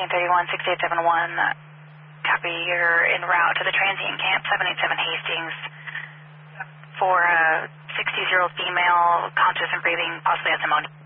1331, 6871. Copy, you're en route to the transient camp, 787 Hastings, for a 60-year-old female, conscious and breathing, possibly has pneumonia.